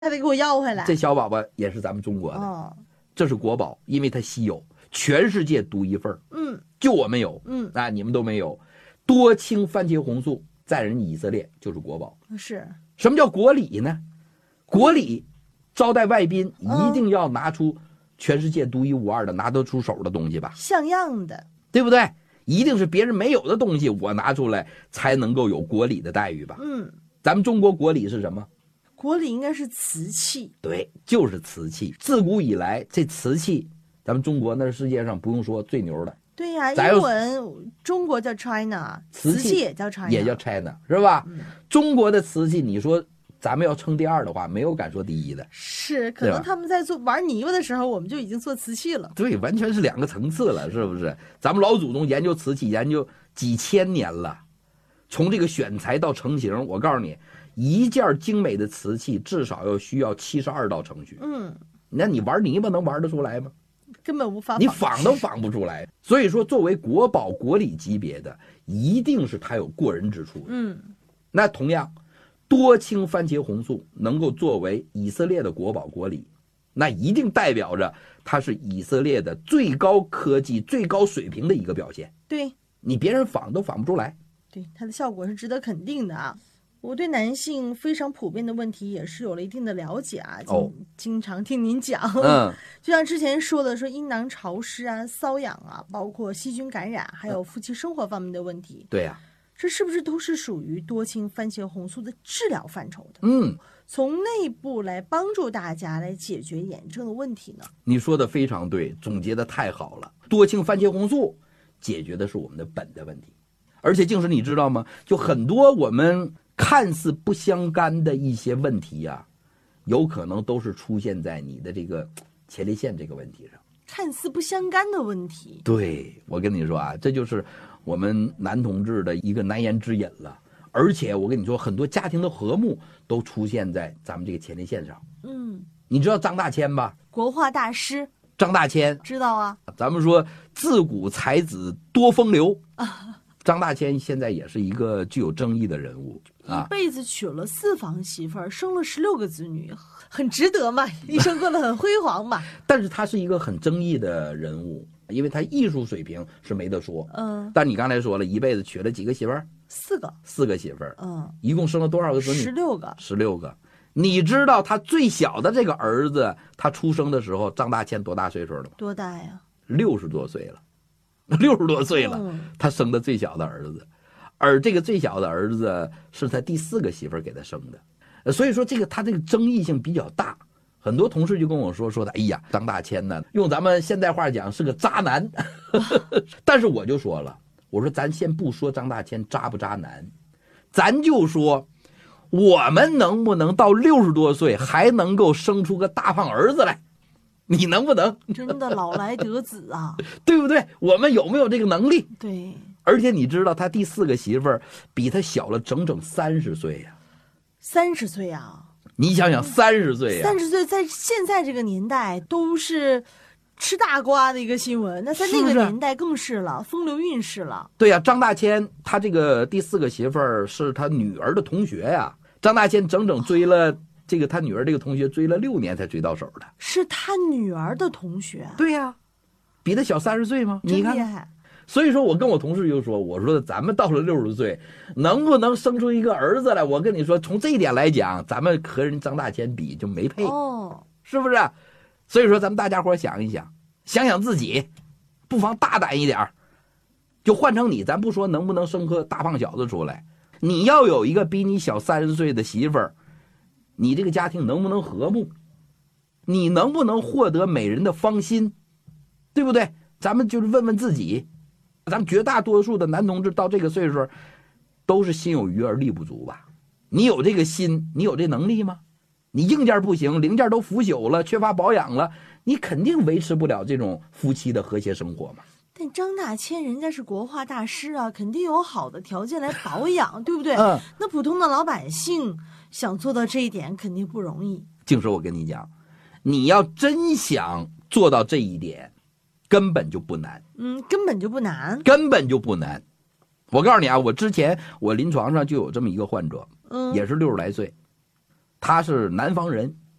还得给我要回来。 这小宝宝也是咱们中国的，这是国宝，因为它稀有，全世界独一份。就我们有，你们都没有。多氢番茄红素在人以色列就是国宝。 是什么叫国礼呢？国礼招待外宾一定要拿出全世界独一无二的、拿得出手的东西吧， 像样的， 对不对？一定是别人没有的东西，我拿出来才能够有国礼的待遇吧。咱们中国国礼是什么？ 国礼应该是瓷器。 对，就是瓷器。自古以来，这瓷器，咱们中国那是世界上不用说最牛的。 对呀，英文中国叫 China， 瓷器也叫 China， 也叫 China， 是吧？中国的瓷器，你说咱们要称第二的话，没有敢说第一的。 是，可能他们在玩泥巴的时候，我们就已经做瓷器了。 对，完全是两个层次了，是不是？咱们老祖宗研究瓷器研究几千年了，从这个选材到成型，我告诉你，一件精美的瓷器至少需要72道程序。那你玩泥巴能玩得出来吗？ 根本无法， 你仿都仿不出来。所以说，作为国宝国礼级别的，一定是它有过人之处。那同样，多氢番茄红素能够作为以色列的国宝国礼，那一定代表着它是以色列的最高科技、最高水平的一个表现。 对， 你别人仿都仿不出来。 对，它的效果是值得肯定的啊。我对男性非常普遍的问题也是有了一定的了解啊，经常听您讲。就像之前说的，说阴囊潮湿啊、瘙痒啊，包括细菌感染，还有夫妻生活方面的问题。 对呀， 这是不是都是属于多氢番茄红素的治疗范畴的？从内部来帮助大家来解决炎症的问题呢？ 你说的非常对，总结的太好了。多氢番茄红素解决的是我们的本的问题，而且净是你知道吗？就很多我们看似不相干的一些问题啊，有可能都是出现在你的这个前列腺这个问题上。 看似不相干的问题， 对，我跟你说啊，这就是我们男同志的一个难言之隐了。而且我跟你说，很多家庭的和睦都出现在咱们这个前列腺上。你知道张大千吧？ 国画大师张大千知道啊。 咱们说自古才子多风流张大千现在也是一个具有争议的人物一辈子娶了4房媳妇儿，生了16个子女，很值得嘛，一生过得很辉煌嘛。 但是他是一个很争议的人物，因为他艺术水平是没得说。但你刚才说了，一辈子娶了几个媳妇儿？4个媳妇儿。一共生了多少个子女？16个。你知道他最小的这个儿子，他出生的时候，张大千多大岁数了吗？ 多大呀 ？60多岁了。60多岁了，他生的最小的儿子，而这个最小的儿子是他第4个媳妇儿给他生的，所以说他这个争议性比较大。很多同事就跟我说的，哎呀，张大千呢，用咱们现代话讲是个渣男。但是我就说了，我说咱先不说张大千渣不渣男，咱就说我们能不能到60多岁还能够生出个大胖儿子来。你能不能？ 真的老来得子啊。 对不对？我们有没有这个能力？ 对。 而且你知道他第4个媳妇儿比他小了整整30岁呀。 30岁呀。 你想想30岁呀。 30岁在现在这个年代都是吃大瓜的一个新闻，那在那个年代更是了，风流韵事了。 对呀，张大千他这个第4个媳妇儿是他女儿的同学呀。张大千整整追了他女儿这个同学追了6年才追到手的。 是他女儿的同学？ 对呀，比他小30岁吗？ 真厉害。 所以说我跟我同事就说，我说咱们到了60岁能不能生出一个儿子来，我跟你说从这一点来讲，咱们和人张大千比就没配。是不是？所以说咱们大家伙想一想，想想自己不妨大胆一点，就换成你，咱不说能不能生个大胖小子出来，你要有一个比你小30岁的媳妇儿，你这个家庭能不能和睦？你能不能获得美人的芳心？对不对？咱们就是问问自己，咱们绝大多数的男同志到这个岁数都是心有余而力不足吧？你有这个心，你有这能力吗？你硬件不行，零件都腐朽了，缺乏保养了，你肯定维持不了这种夫妻的和谐生活嘛。 但张大千人家是国画大师啊，肯定有好的条件来保养，对不对？那普通的老百姓想做到这一点肯定不容易。 静说，我跟你讲，你要真想做到这一点，根本就不难。 根本就不难， 根本就不难。我告诉你啊，我之前临床上就有这么一个患者，也是60来岁，他是南方人，